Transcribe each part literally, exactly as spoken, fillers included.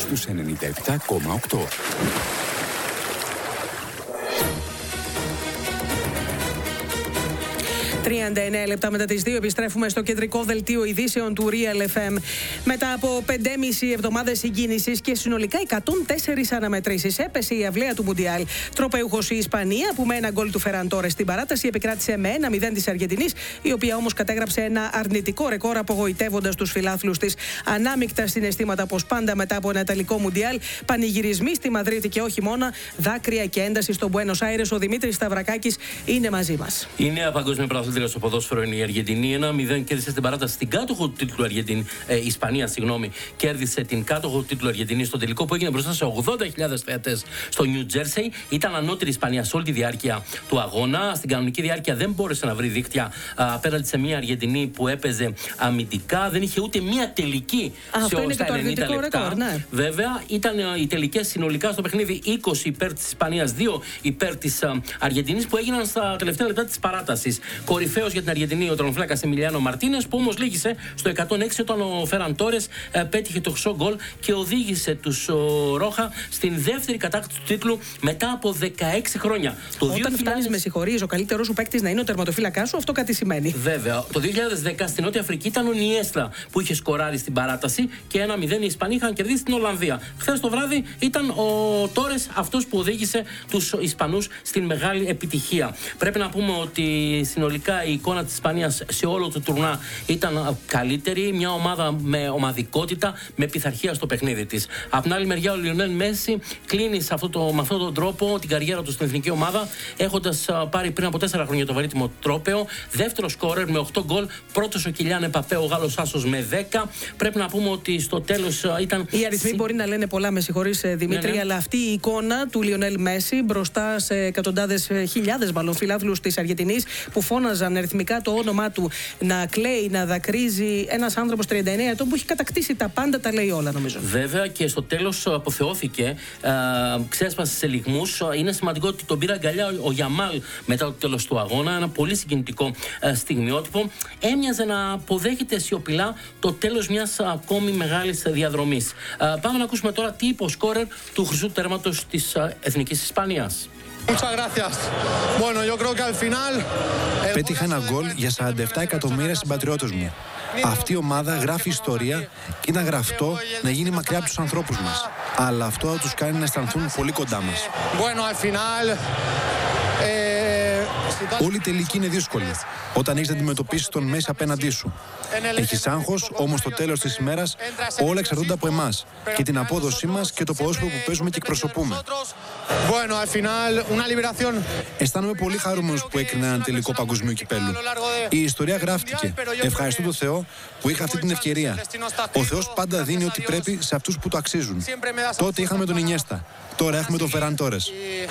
στους ενενήντα επτά κόμμα οκτώ. τριάντα εννέα λεπτά μετά τις δύο επιστρέφουμε στο κεντρικό δελτίο ειδήσεων του Real εφ εμ. Μετά από πεντέμισι εβδομάδες συγκίνησης και συνολικά εκατόν τέσσερις αναμετρήσεις, έπεσε η αυλαία του Μουντιάλ. Τροπεούχος η Ισπανία, που με ένα γκολ του Φεραν Τόρες στην παράταση επικράτησε με ένα μηδέν της Αργεντινής, η οποία όμως κατέγραψε ένα αρνητικό ρεκόρ, απογοητεύοντας τους φιλάθλους της. Ανάμεικτα συναισθήματα, όπως πάντα μετά από ένα τελικό Μουντιάλ, πανηγυρισμοί στη Μαδρίτη και όχι μόνο, δάκρυα και ένταση στο Μπουένος Άιρες. Ο Δημήτρης Σταυρακάκης είναι μαζί μας. Η νέα παγκόσμια πρωταθλήτρια στο ποδόσφαιρο είναι η Αργεντινή. ένα μηδέν κέρδισε στην παράταση την κάτοχο του τίτλου Αργεντινή. Ε, Ισπανία, συγγνώμη, κέρδισε την κάτοχο του τίτλου Αργεντινή στο τελικό που έγινε μπροστά σε ογδόντα χιλιάδες θεατές στο Νιου Τζέρσεϊ. Ήταν ανώτερη Ισπανία σε όλη τη διάρκεια του αγώνα. Στην κανονική διάρκεια δεν μπόρεσε να βρει δίκτυα απέναντι σε μια Αργεντινή που έπαιζε αμυντικά. Δεν είχε ούτε μια τελική Α, σε όλα τα ενενήντα λεπτά. Ρεκόρ, ναι. Βέβαια, ήταν οι τελικές συνολικά στο παιχνίδι είκοσι υπέρ της Ισπανίας, δύο υπέρ της Αργεντινής, που έγιναν στα τελευταία λεπτά της παράτασης. Κορυφαίος για την Αργεντινή ο τερματοφύλακας Εμιλιάνο Μαρτίνες, που όμως λύγησε στο εκατόν έξι όταν ο Φεραν Τόρες ε, πέτυχε το χρυσό γκολ και οδήγησε τους ο, Ρόχα στην δεύτερη κατάκτηση του τίτλου μετά από δεκαέξι χρόνια. Το όταν δύο χιλιάδες... φτάνεις, με συγχωρείς, ο καλύτερος σου παίκτης να είναι ο τερματοφύλακας σου, αυτό κάτι σημαίνει. Βέβαια. Το δύο χιλιάδες δέκα στην Νότια Αφρική ήταν ο Νιέστρα που είχε σκοράρει στην παράταση και ένα μηδέν οι Ισπανοί είχαν κερδίσει την Ολλανδία. Χθες το βράδυ ήταν ο Τόρες αυτός που οδήγησε τους Ισπανούς στην μεγάλη επιτυχία. Πρέπει να πούμε ότι συνολικά η εικόνα της Ισπανίας σε όλο το τουρνά ήταν καλύτερη. Μια ομάδα με ομαδικότητα, με πειθαρχία στο παιχνίδι της. Από την άλλη μεριά, ο Λιονέλ Μέση κλείνει σε αυτό το, με αυτόν τον τρόπο την καριέρα του στην εθνική ομάδα, έχοντας πάρει πριν από τέσσερα χρόνια το βαρύτιμο τρόπαιο. Δεύτερο σκόρερ με οκτώ γκολ. Πρώτος ο Κιλιάν Εμπαπέ, ο Γάλλος άσος με δέκα. Πρέπει να πούμε ότι στο τέλος ήταν. Οι αριθμοί συ... μπορεί να λένε πολλά, με συγχωρείς Δημήτρη, ναι, ναι. αλλά αυτή η εικόνα του Λιονέλ Μέση μπροστά σε εκατοντάδες χιλιάδες μάλλον φιλάθλους της Αργεντινής που φώναζαν αριθμικά το όνομά του, να κλαίει, να δακρύζει. Ένας άνθρωπος τριάντα εννέα ετών που έχει κατακτήσει τα πάντα, τα λέει όλα, νομίζω. Βέβαια, και στο τέλος αποθεώθηκε, ε, ξέσπασε σε λυγμούς. Είναι σημαντικό ότι τον πήρε αγκαλιά ο Γιαμάλ μετά το τέλος του αγώνα. Ένα πολύ συγκινητικό ε, στιγμιότυπο. Έμοιαζε να αποδέχεται σιωπηλά το τέλος μιας ακόμη μεγάλης διαδρομής. Ε, πάμε να ακούσουμε τώρα τι είπε ο σκόρερ του χρυσού τέρματος της ε, Εθνικής Ισπανίας. Πέτυχα ένα γκολ για σαράντα επτά εκατομμύρια συμπατριώτες μου. Αυτή η ομάδα γράφει ιστορία και είναι γραφτό να γίνει μακριά από τους ανθρώπους μας. Αλλά αυτό θα τους κάνει να αισθανθούν πολύ κοντά μας. Όλη η τελική είναι δύσκολη όταν έχεις να αντιμετωπίσεις τον Μέση απέναντί σου. Έχεις άγχος, όμως στο τέλος της ημέρας όλα εξαρτώνται από εμάς και την απόδοσή μας και το ποδόσφαιρο που παίζουμε και εκπροσωπούμε. Αισθάνομαι πολύ χαρούμενος που έκρινα έναν τελικό παγκοσμίου κυπέλλου. Η ιστορία γράφτηκε. Ευχαριστώ τον Θεό που είχα αυτή την ευκαιρία. Ο Θεός πάντα δίνει ό,τι πρέπει σε αυτούς που το αξίζουν. Τότε είχαμε τον Ινιέστα. Τώρα έχουμε τον Φεραν Τόρες.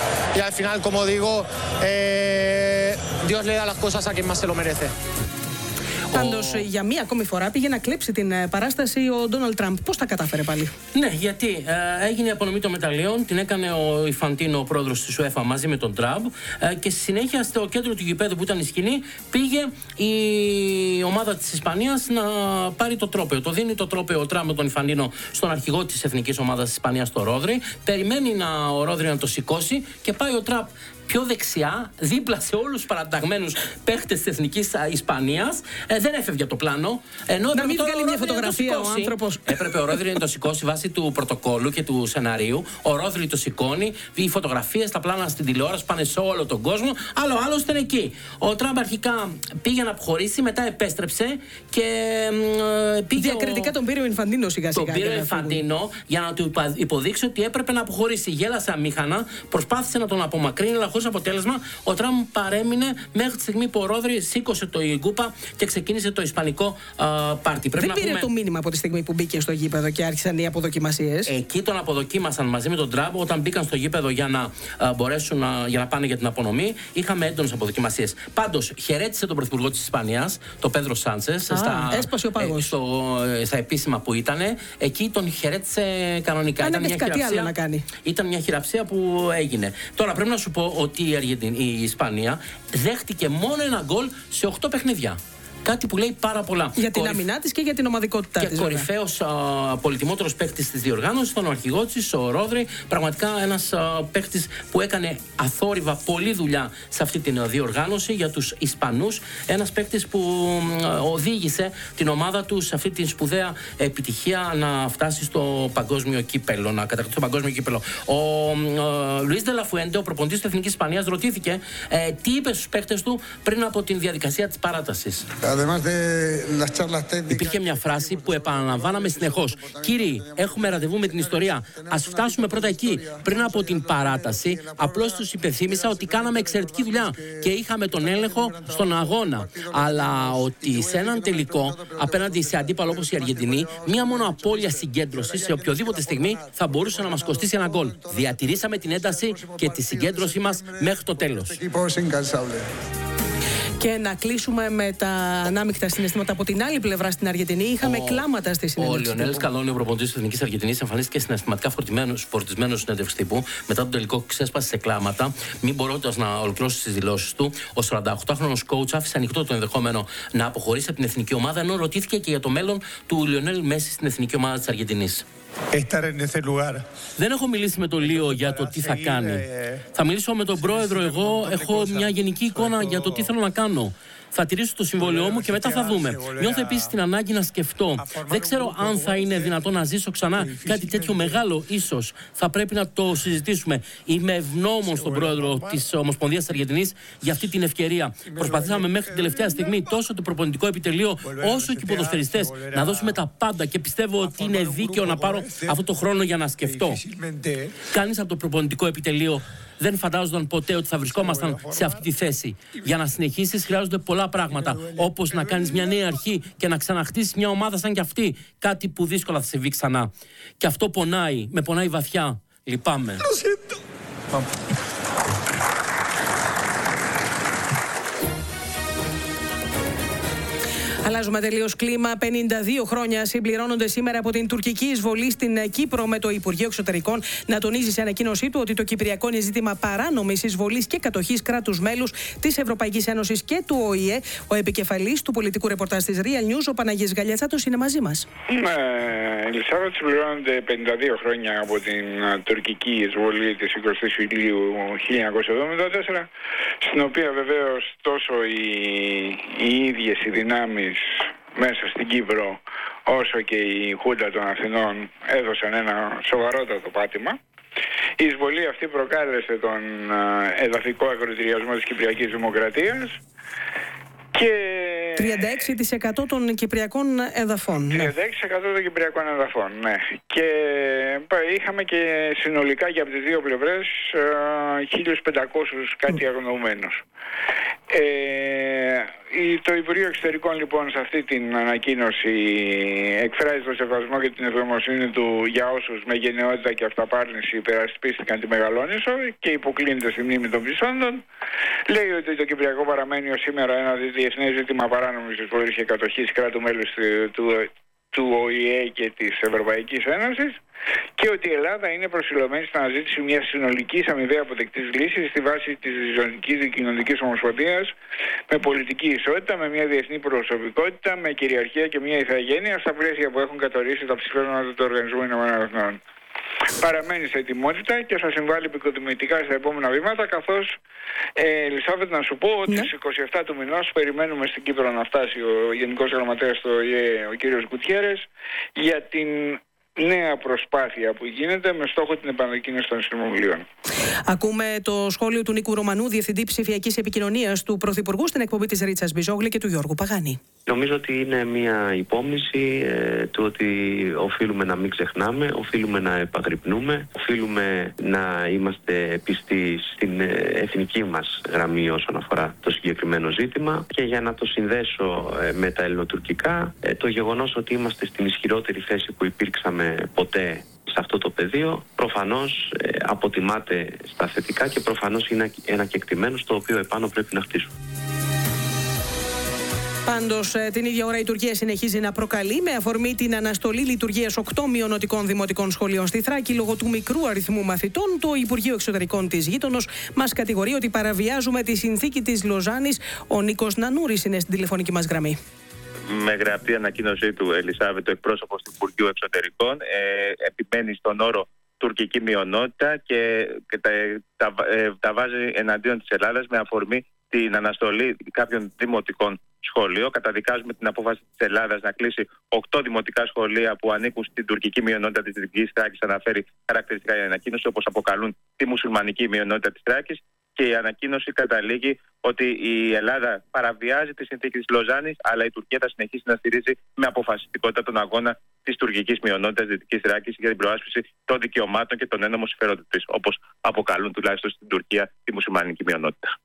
Dios le da las cosas a quien más se lo merece. Πάντως, για μία ακόμη φορά πήγε να κλέψει την παράσταση ο Ντόναλντ Τραμπ. Πώς τα κατάφερε πάλι? Ναι, γιατί ε, έγινε η απονομή των μεταλλίων, την έκανε ο Ιφαντίνο, ο πρόεδρος της UEFA, μαζί με τον Τραμπ, ε, και στη συνέχεια στο κέντρο του γηπέδου που ήταν η σκηνή πήγε η ομάδα της Ισπανίας να πάρει το τρόπαιο. Το δίνει το τρόπαιο ο Τραμπ με τον Ιφαντίνο στον αρχηγό της εθνικής ομάδας της Ισπανίας, το Ρόδρυ. Περιμένει να, ο Ρόδρυ να το σηκώσει και πάει ο Τραμπ πιο δεξιά, δίπλα σε όλους τους παραταγμένους παίχτες της εθνικής Ισπανίας. Ε, δεν έφευγε από το πλάνο. Ενώ να μην βγάλει μια φωτογραφία ο άνθρωπος. Έπρεπε ο Ρόδρυ να το σηκώσει βάσει του πρωτοκόλλου και του σεναρίου. Ο Ρόδρυ το σηκώνει. Οι φωτογραφίες, τα πλάνα στην τηλεόραση πάνε σε όλο τον κόσμο. Αλλά ο άλλος ήταν εκεί. Ο Τραμπ αρχικά πήγε να αποχωρήσει, μετά επέστρεψε και ε, πήγε. Διακριτικά ο... τον πήρε ο Ινφαντίνο σιγά-σιγά. Τον πήρε ο Ινφαντίνο για να του υποδείξει ότι έπρεπε να αποχωρήσει. Γέλασε αμήχανα, προσπάθησε να τον απομακρύνει, αλλά χωρίς αποτέλεσμα. Ο Τραμπ παρέμεινε μέχρι τη στιγμή που ο Ρόδρυ σήκωσε το γκούπα και ξεκίνησε το ισπανικό α, πάρτι. Δεν να πήρε πούμε... το μήνυμα από τη στιγμή που μπήκε στο γήπεδο και άρχισαν οι αποδοκιμασίες. Εκεί τον αποδοκίμασαν μαζί με τον Τραμπ όταν μπήκαν στο γήπεδο για να α, μπορέσουν να, για να πάνε για την απονομή. Είχαμε έντονες αποδοκιμασίες. Πάντως, χαιρέτησε τον πρωθυπουργό της Ισπανίας, τον Πέδρο Σάντσες, στα, έσπασε ο πάγος. Ε, στο, στα επίσημα που ήταν. Εκεί τον χαιρέτησε κανονικά. Ήταν μια, κάτι άλλο να κάνει. Ήταν μια χειραψία που έγινε. Τώρα πρέπει να σου πω ότι η, Αργεντινή, η Ισπανία δέχτηκε μόνο ένα γκολ σε οκτώ παιχνίδια. Κάτι που λέει πάρα πολλά. Για την Κορυφ... άμυνά της και για την ομαδικότητά της. Και κορυφαίος πολυτιμότερος παίκτης της διοργάνωσης, τον αρχηγό της, ο Ρόδρυ. Πραγματικά ένας παίκτης που έκανε αθόρυβα πολλή δουλειά σε αυτή την διοργάνωση για τους Ισπανούς. Ένας παίκτης που οδήγησε την ομάδα του σε αυτή την σπουδαία επιτυχία να φτάσει στο παγκόσμιο κύπελο, να κατακτήσει το παγκόσμιο κύπελο. Ο Λουίς Ντε Λα Φουέντε, ο προπονητής της Εθνικής Ισπανίας, ρωτήθηκε ε, τι είπε στους παίκτες του πριν από την διαδικασία της παράτασης. Υπήρχε μια φράση που επαναλαμβάναμε συνεχώς. Κύριοι, έχουμε ραντεβού με την ιστορία. Ας φτάσουμε πρώτα εκεί. Πριν από την παράταση, απλώς τους υπενθύμισα ότι κάναμε εξαιρετική δουλειά και είχαμε τον έλεγχο στον αγώνα. Αλλά ότι σε έναν τελικό, απέναντι σε αντίπαλο όπως η Αργεντινή, μία μόνο απώλεια συγκέντρωση σε οποιοδήποτε στιγμή θα μπορούσε να μας κοστίσει ένα γκολ. Διατηρήσαμε την ένταση και τη συγκέντρωσή μας μέχρι το τέλος. Και να κλείσουμε με τα ανάμεικτα συναισθήματα από την άλλη πλευρά στην Αργεντινή. Είχαμε ο, κλάματα στη συνέντευξη. Ο Λιονέλ Σκαλόνι, ο προπονητής της Εθνικής Αργεντινής, εμφανίστηκε συναισθηματικά φορτισμένο συνέντευξη τύπου. Μετά τον τελικό ξέσπασε σε κλάματα, μην μπορώντας να ολοκληρώσει τις δηλώσεις του. Ο σαρανταοκτάχρονος coach άφησε ανοιχτό το ενδεχόμενο να αποχωρήσει από την εθνική ομάδα, ενώ ρωτήθηκε και για το μέλλον του Λιονέλ Μέση στην εθνική ομάδα της Αργεντινής. Δεν έχω μιλήσει με τον Λίο για το τι θα κάνει. Θα μιλήσω με τον πρόεδρο. Εγώ έχω μια γενική εικόνα για το τι θέλω να κάνω. Θα τηρήσω το συμβόλαιό μου και μετά θα δούμε. Νιώθω επίσης την ανάγκη να σκεφτώ. Δεν ξέρω αν θα είναι δυνατόν να ζήσω ξανά κάτι τέτοιο μεγάλο, ίσως. Θα πρέπει να το συζητήσουμε. Είμαι ευγνώμων στον πρόεδρο της Ομοσπονδίας της Αργεντινής για αυτή την ευκαιρία. Προσπαθήσαμε μέχρι την τελευταία στιγμή τόσο το προπονητικό επιτελείο όσο και οι ποδοσφαιριστές να δώσουμε τα πάντα και πιστεύω ότι είναι δίκαιο να πάρω αυτό το χρόνο για να σκεφτώ. Κανείς από το προπονητικό επιτελείο δεν φαντάζονταν ποτέ ότι θα βρισκόμασταν σε αυτή τη θέση. Για να συνεχίσεις χρειάζονται πολλά πράγματα, όπως να κάνεις μια νέα αρχή και να ξαναχτίσεις μια ομάδα σαν κι αυτή. Κάτι που δύσκολα θα συμβεί ξανά. Και αυτό πονάει, με πονάει βαθιά. Λυπάμαι. Αλλάζουμε τελείως κλίμα. πενήντα δύο χρόνια συμπληρώνονται σήμερα από την τουρκική εισβολή στην Κύπρο, με το Υπουργείο Εξωτερικών να τονίζει σε ανακοίνωσή του ότι το Κυπριακό είναι ζήτημα παράνομης εισβολής και κατοχής κράτους μέλους της Ευρωπαϊκής Ένωσης και του Ο Η Ε. Ο επικεφαλής του πολιτικού ρεπορτάζ της Real News, ο Παναγής Γαλιατσάτος, είναι μαζί μας. Ναι, Ελισάβετ, συμπληρώνονται πενήντα δύο χρόνια από την τουρκική εισβολή της εικοστής Ιουλίου χίλια εννιακόσια εβδομήντα τέσσερα, στην οποία βεβαίως τόσο οι, οι ίδιες οι δυνάμεις μέσα στην Κύπρο όσο και η Χούντα των Αθηνών έδωσαν ένα σοβαρότατο πάτημα. Η εισβολή αυτή προκάλεσε τον εδαφικό ακροτηριασμό της Κυπριακής Δημοκρατίας και τριάντα έξι τοις εκατό των Κυπριακών εδαφών. τριάντα έξι τοις εκατό των Κυπριακών εδαφών, ναι. Και είχαμε και συνολικά και από τις δύο πλευρές χίλιους πεντακόσιους κάτι αγνοωμένους. Ε, το Υπουργείο Εξωτερικών λοιπόν σε αυτή την ανακοίνωση εκφράζει το σεβασμό και την ευγνωμοσύνη του για όσους με γενναιότητα και αυταπάρνηση υπερασπίστηκαν τη Μεγαλόνισσο και υποκλίνεται στη μνήμη των ψησόντων. Λέει ότι το Κυπριακό παραμένει ως σήμερα ένα διεθνές ζήτημα παράνομης εισβολής και κατοχής κράτου μέλους του, του, του Ο Η Ε και της Ευρωπαϊκής Ένωσης και ότι η Ελλάδα είναι προσιλωμένη στην αναζήτηση μιας συνολικής αμοιβαία αποδεκτής λύσης στη βάση της ζωνικής δικοινωνικής ομοσπονδίας με πολιτική ισότητα, με μια διεθνή προσωπικότητα, με κυριαρχία και μια ηθαγένεια στα πλαίσια που έχουν κατορίσει τα ψηφίσματα του Οργανισμού Ηνωμένων Εθνών. Παραμένει σε ετοιμότητα και θα συμβάλλει επικοδομητικά στα επόμενα βήματα, καθώς ε, Ελισάβετ, να σου πω ότι ναι. στις είκοσι επτά του μηνός περιμένουμε στην Κύπρο να φτάσει ο Γενικός Γραμματέας του Ο Η Ε, ο κύριος Γκουτιέρες, για την νέα προσπάθεια που γίνεται με στόχο την επανεκκίνηση των συνομιλίων. Ακούμε το σχόλιο του Νίκου Ρωμανού, Διευθυντή Ψηφιακής Επικοινωνίας του Πρωθυπουργού, στην εκπομπή της Ρίτσας Μπιζόγλη και του Γιώργου Παγάνη. Νομίζω ότι είναι μια υπόμνηση ε, του ότι οφείλουμε να μην ξεχνάμε, οφείλουμε να επαγρυπνούμε, οφείλουμε να είμαστε πιστοί στην εθνική μας γραμμή όσον αφορά το συγκεκριμένο ζήτημα. Και για να το συνδέσω ε, με τα ελληνοτουρκικά, ε, το γεγονός ότι είμαστε στην ισχυρότερη θέση που υπήρξαμε ποτέ σε αυτό το πεδίο, προφανώς ε, αποτιμάται στα θετικά και προφανώς είναι ένα κεκτημένο στο οποίο επάνω πρέπει να χτίσουμε. Πάντως, την ίδια ώρα η Τουρκία συνεχίζει να προκαλεί με αφορμή την αναστολή λειτουργίας οκτώ μειωνοτικών δημοτικών σχολείων στη Θράκη λόγω του μικρού αριθμού μαθητών. Το Υπουργείο Εξωτερικών της γείτονος μας κατηγορεί ότι παραβιάζουμε τη συνθήκη της Λοζάνης. Ο Νίκος Νανούρης είναι στην τηλεφωνική μας γραμμή. Με γραπτή ανακοίνωσή του, Ελισάβετ, ο εκπρόσωπος του Υπουργείου Εξωτερικών, ε, επιμένει στον όρο τουρκική μειονότητα και, και τα, τα, ε, τα βάζει εναντίον της Ελλάδας με αφορμή την αναστολή κάποιων δημοτικών σχολείων. Καταδικάζουμε την απόφαση της Ελλάδας να κλείσει οκτώ δημοτικά σχολεία που ανήκουν στην τουρκική μειονότητα της Δυτικής Θράκης. Αναφέρει χαρακτηριστικά η ανακοίνωση, όπως αποκαλούν τη μουσουλμανική μειονότητα της Θράκης. Και η ανακοίνωση καταλήγει ότι η Ελλάδα παραβιάζει τη συνθήκη της Λοζάνης, αλλά η Τουρκία θα συνεχίσει να στηρίζει με αποφασιστικότητα τον αγώνα της τουρκικής μειονότητας Δυτικής Θράκης για την προάσπιση των δικαιωμάτων και των έννομων συμφερόντων της, όπως αποκαλούν τουλάχιστον στην Τουρκία τη μουσουλμανική μειονότητα.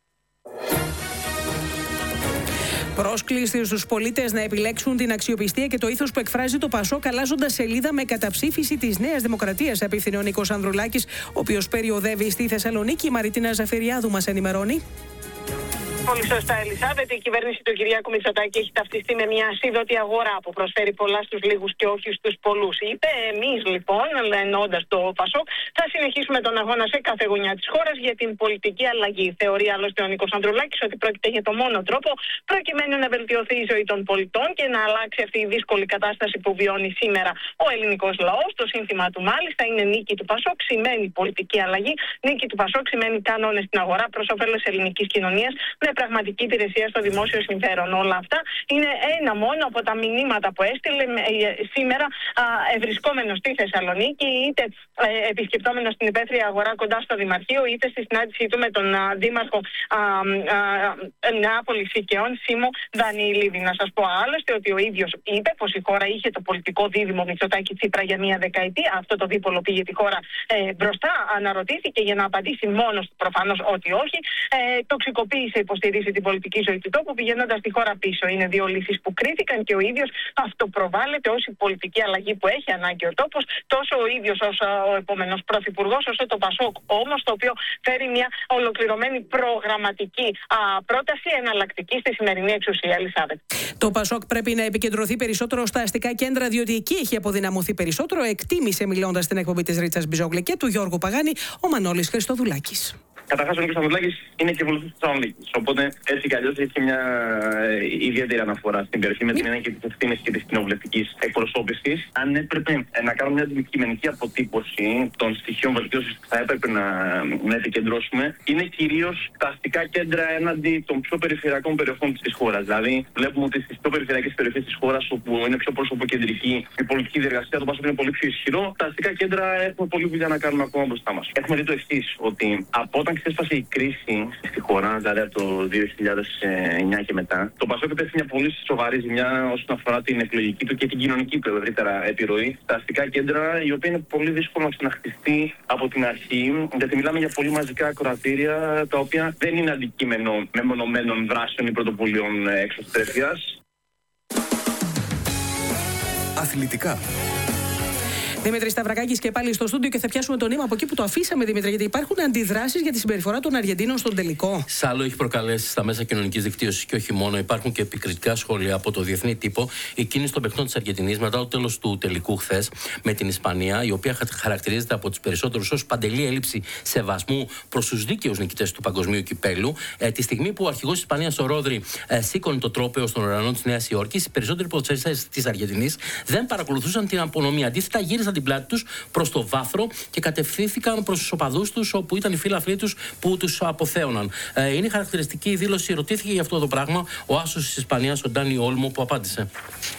Πρόσκληση στους πολίτες να επιλέξουν την αξιοπιστία και το ήθος που εκφράζει το ΠΑΣΟΚ, αλλάζοντας σελίδα με καταψήφιση της Νέας Δημοκρατίας, απίθυνε ο Νίκος Ανδρουλάκης, ο οποίος περιοδεύει στη Θεσσαλονίκη. Η Μαριτίνα Ζαφυριάδου μας ενημερώνει. Πολύ σωστά, Ελισάβετ. Η κυβέρνηση του Κυριάκου Μητσοτάκη έχει ταυτιστεί με μια ασίδωτη αγορά που προσφέρει πολλά στους λίγους και όχι στους πολλούς. Είπε, εμείς λοιπόν, εννοώντας το ΠΑΣΟΚ, θα συνεχίσουμε τον αγώνα σε κάθε γωνιά της χώρας για την πολιτική αλλαγή. Θεωρεί άλλωστε ο Νίκος Ανδρουλάκης ότι πρόκειται για το μόνο τρόπο προκειμένου να βελτιωθεί η ζωή των πολιτών και να αλλάξει αυτή η δύσκολη κατάσταση που βιώνει σήμερα ο ελληνικός λαός. Το σύνθημα του μάλιστα είναι νίκη του ΠΑΣΟΚ, σημαίνει πολιτική αλλαγή. Νίκη του ΠΑΣΟΚ σημαίνει κανόνες στην αγορά προς όφελος ελληνικής κοινωνίας με πραγματική υπηρεσία στο δημόσιο συμφέρον. Όλα αυτά είναι ένα μόνο από τα μηνύματα που έστειλε σήμερα ευρισκόμενο στη Θεσσαλονίκη, είτε επισκεπτόμενο στην υπαίθρια αγορά κοντά στο Δημαρχείο, είτε στη συνάντησή του με τον δήμαρχο Νεάπολης Οικαιών, Σίμω Δανιηλίδη. Να σας πω άλλωστε ότι ο ίδιος είπε πως η χώρα είχε το πολιτικό δίδυμο Μητσοτάκη-Τσίπρα για μία δεκαετία. Αυτό το δίπολο πήγε τη χώρα ε, μπροστά. Αναρωτήθηκε για να απαντήσει μόνος του προφανώς ότι όχι. Ε, τοξικοποίησε, υποστηρίζει την πολιτική ζωή του τόπου, πηγαίνοντας τη χώρα πίσω. Είναι δύο λύσεις που κρίθηκαν και ο ίδιος αυτοπροβάλλεται ως η πολιτική αλλαγή που έχει ανάγκη ο τόπος, τόσο ο ίδιος ως ο επόμενος πρωθυπουργός, όσο το ΠΑΣΟΚ όμως, το οποίο φέρει μια ολοκληρωμένη προγραμματική α, πρόταση εναλλακτική στη σημερινή εξουσία. Ελισάβετ. Το ΠΑΣΟΚ πρέπει να επικεντρωθεί περισσότερο στα αστικά κέντρα, διότι εκεί έχει αποδυναμωθεί περισσότερο, εκτίμησε μιλώντας στην εκπομπή της Ρίτσας Μπιζόγλη και του Γιώργου Παγάνη ο Μανώλης Χριστοδουλάκης. Καταρχάς, ο Νίκος Ανδρουλάκης είναι και βουλευτής της Θεσσαλονίκης. Οπότε έτσι κι αλλιώς έχει μια ε, ιδιαίτερη αναφορά στην περιοχή με την έννοια και τις ευθύνες και της κοινοβουλευτικής εκπροσώπησης. Αν έπρεπε ε, να κάνουμε μια αντικειμενική αποτύπωση των στοιχείων βελτίωσης που θα έπρεπε να, να επικεντρώσουμε, είναι κυρίως τα αστικά κέντρα έναντι των πιο περιφερειακών περιοχών της χώρας. Δηλαδή, βλέπουμε ότι στις πιο περιφερειακές περιοχές της χώρας, όπου είναι πιο προσωποκεντρική η πολιτική διεργασία, το ΠΑΣΟΚ είναι πολύ πιο ισχυρό. Τα αστικά κέντρα έχουμε πολλή δουλειά να κάνουμε ακόμα μπροστά μας. Έχουμε δει το εξής, ότι από όταν ξέσπασε η κρίση στη χώρα, δηλαδή από το δύο χιλιάδες εννιά και μετά, το ΠΑΣΟΚ έπεσε μια πολύ σοβαρή ζημιά όσον αφορά την εκλογική του και την κοινωνική του ευρύτερα επιρροή στα αστικά κέντρα, η οποία είναι πολύ δύσκολο να ξαναχτιστεί από την αρχή, γιατί μιλάμε για πολύ μαζικά ακροατήρια, τα οποία δεν είναι αντικείμενο μεμονωμένων δράσεων ή πρωτοβουλίων εξωστρέφειας. Αθλητικά. Δημήτρη Σταυρακάκης και πάλι στο στούντιο και θα πιάσουμε το νήμα από εκεί που το αφήσαμε, Δημήτρη, γιατί υπάρχουν αντιδράσεις για τη συμπεριφορά των Αργεντίνων στον τελικό. Σάλο έχει προκαλέσει στα μέσα κοινωνικής δικτύωσης και όχι μόνο. Υπάρχουν και επικριτικά σχόλια από το διεθνή τύπο. Η κίνηση των παιχτών της Αργεντινής μετά το τέλος του τελικού χθες με την Ισπανία, η οποία χαρακτηρίζεται από τους περισσότερους ως παντελή έλλειψη σεβασμού προς τους δίκαιους νικητές του παγκοσμίου κυπέλου. Ε, τη στιγμή που ο αρχηγός της Ισπανίας, ο Ρόδρι, ε, σήκωνε το τρόπαιο στον ουρανό της Νέας Υόρκης, οι περισσότεροι ποδοσφαιριστές της Αργεντινής δεν παρακολουθούσαν την απονομή. Αντίθετα, γύρισαν την πλάτη τους προς το βάθρο και κατευθύνθηκαν προς τους οπαδούς τους, όπου ήταν οι φίλαθλοι τους που τους αποθέωναν. Ε, είναι χαρακτηριστική η δήλωση. Ρωτήθηκε για αυτό το πράγμα ο άσος της Ισπανίας, ο Ντάνι Όλμο, που απάντησε.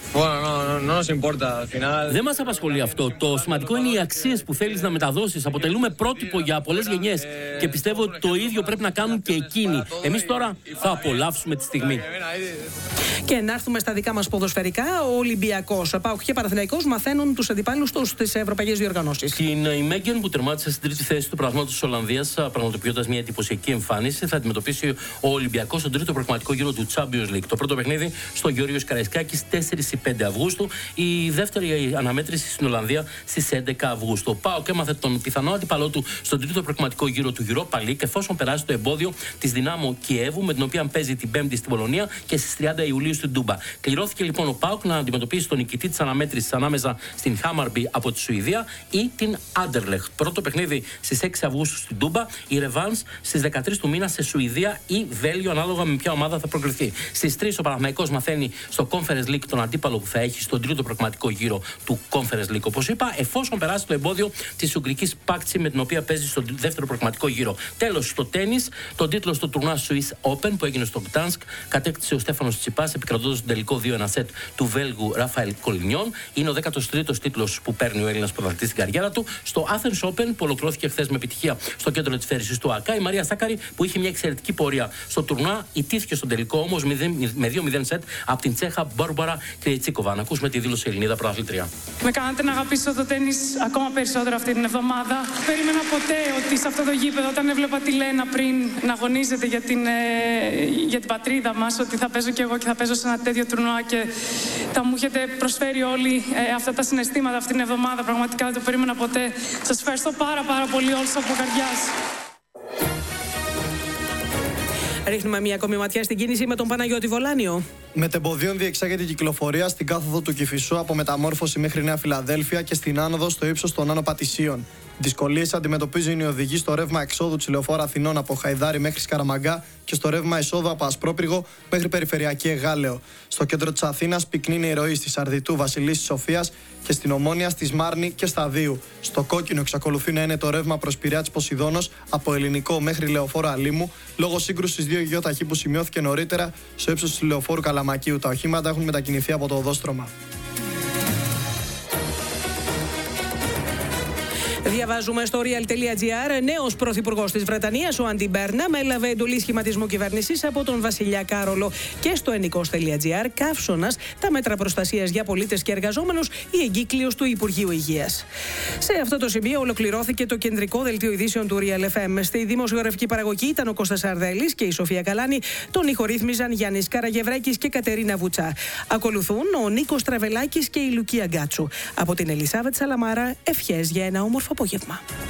Δεν μας απασχολεί αυτό. Το σημαντικό είναι οι αξίες που θέλεις να μεταδώσεις. Αποτελούμε πρότυπο για πολλές γενιές και πιστεύω ότι το ίδιο πρέπει να κάνουν και εκείνοι. Εμείς τώρα θα απολαύσουμε τη στιγμή. Και να έρθουμε στα δικά μας ποδοσφαιρικά. Ο Ολυμπιακός, ΠΑΟΚ και Παναθηναϊκός μαθαίνουν τους αντιπάλους τους στις ευρωπαϊκές διοργανώσεις. Την Ιμέγγεν, που τερμάτισε στην τρίτη θέση του πραγμάτου της Ολλανδίας, πραγματοποιώντας μια εντυπωσιακή εμφάνιση, θα αντιμετωπίσει ο Ολυμπιακός στον τρίτο προγραμματικό γύρο του Champions League. Το πρώτο παιχνίδι στο Γεώργιος Καραϊσκάκης τέσσερις και πέντε Αυγούστου. Η δεύτερη αναμέτρηση στην Ολλανδία στις έντεκα Αυγούστου. Ο ΠΑΟΚ έμαθε τον πιθανό αντίπαλό του στον τρίτο προγραμματικό γύρο του Europa League, εφόσον περάσει το εμπόδιο της Δυνάμω Κιέβου, με την οποία παίζει την Πέμπτη στην Πολωνία και στις τριάντα Ιουλίου στην Τούμπα. Κληρώθηκε λοιπόν ο ΠΑΟΚ να αντιμετωπίσει τον νικητή της αναμέτρησης ανάμεσα στην Χάμαρμπι από τη Σουηδία ή την Άντερλεχτ. Πρώτο παιχνίδι στις έξι Αυγούστου στην Τούμπα, η Ρεβάνς στις δεκατρείς του μήνα σε Σουηδία ή Βέλγιο, ανάλογα με ποια ομάδα θα προκριθεί. Στις τρεις ο Παναθηναϊκός μαθαίνει στο Conference League τον αντίπαλο που θα έχει στον τρίτο προγραμματικό γύρο του Conference League, όπως είπα, εφόσον περάσει το εμπόδιο της Ουγγρικής Πάκτσι, με την οποία παίζει στον δεύτερο προγραμματικό γύρο. Τέλος, στο τένις, τον τίτλο στο τουρνουά Swiss Open που έγινε στο Γκτάνσκ κατέκτησε ο Στέφανος Τσιπάς, επικρατώντας τον τελικό δύο ένα σετ του Βέλγου Ραφαέλ Κολινιόν. Είναι ο δέκατος τρίτος τίτλος που παίρνει ο Έλληνας πρωταθλητής στην καριέρα του. Στο Athens Open, που ολοκληρώθηκε χθες με επιτυχία στο κέντρο της φέρησης του ΑΚΑ, η Μαρία Σάκαρη, που είχε μια εξαιρετική πορεία στο τουρνουά, ιτήθηκε στον τελικό όμως με δύο μηδέν σετ από την Τσέχα Μπόρμπορα Κρεϊτσίκοβα. Να ακούσουμε τη δήλωση Ελληνίδα πρωταθλήτρια. Με κάνατε να αγαπήσω το τένις ακόμα περισσότερο αυτή την εβδομάδα. Περίμενα ποτέ ότι σε αυτό το γήπεδο, όταν έβλεπα τη Λένα πριν να αγωνίζεται για την, ε, για την πατρίδα μας, ότι θα παίζω κι εγώ και θα παίζω σε ένα τέτοιο τουρνουά και θα μου έχετε προσφέρει όλοι ε, αυτά τα συναισθήματα αυτή την εβδομάδα. Πραγματικά δεν το περίμενα ποτέ. Σας ευχαριστώ πάρα πάρα πολύ όλους από καρδιάς. Ρίχνουμε μια ακόμη ματιά στην κίνηση με τον Παναγιώτη Βολάνιο. Μετεμποδίων διεξάγεται η κυκλοφορία στην κάθοδο του Κηφισού από Μεταμόρφωση μέχρι Νέα Φιλαδέλφια και στην άνοδο στο ύψος των Άνω Πατησίων. Δυσκολίες αντιμετωπίζουν οι οδηγοί στο ρεύμα εξόδου της Λεωφόρου Αθηνών από Χαϊδάρη μέχρι Σκαραμαγκά και στο ρεύμα εισόδου από Ασπρόπυργο μέχρι Περιφερειακή Εγάλεο. Στο κέντρο της Αθήνας πυκνή η ροή στη Σαρδιτού, Βασιλής της Σοφίας και στην Ομόνια, στη Σμάρνη και Σταδίου. Στο κόκκινο εξακολουθεί να είναι το ρεύμα προς Πειραιά της Ποσειδώνος από Ελληνικό μέχρι Λεωφόρο Αλήμου, λόγω σύγκρουσης δύο γεωταχή που σημειώθηκε νωρίτερα στο ύψος της Λεωφόρου Καλαμακίου. Τα οχήματα έχουν μετακινηθεί από το οδόστρωμα. Διαβάζουμε στο real.gr. Νέος πρωθυπουργός της Βρετανίας, ο Άντι Μπέρναμ, έλαβε εντολή σχηματισμού κυβέρνησης από τον βασιλιά Κάρολο. Και στο ενικός.gr, καύσωνας, τα μέτρα προστασίας για πολίτες και εργαζόμενους, η εγκύκλειος του Υπουργείου Υγείας. Σε αυτό το σημείο ολοκληρώθηκε το κεντρικό δελτίο ειδήσεων του Real εφ εμ. Στη δημοσιογραφική παραγωγή ήταν ο Κώστας Αρδέλης και η Σοφία Καλάνη. Τον ηχορύθμιζαν Γιάννης Καραγευρέκης και Κατερίνα Βουτσά. Ακολουθούν ο Νίκος Τραβελάκης και η Λουκία Γκάτσου. Από την Ελισάβετ Σαλαμάρα, ευχές για ένα όμορφο απόγευμα.